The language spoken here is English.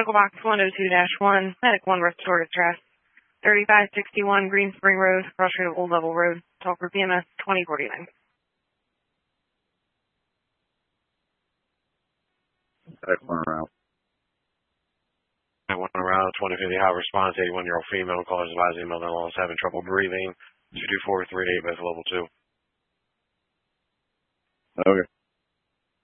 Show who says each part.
Speaker 1: Circle Box 102-1, Medic 1 Restorative Distress, 3561 Green Spring Road, crossing of Old Level Road, talk for PMS 2049.
Speaker 2: Excellent route.
Speaker 3: I went around 2050 high response, 81-year-old female, calls advising mother-in-law is having trouble breathing, 22438 best level 2.
Speaker 2: Okay.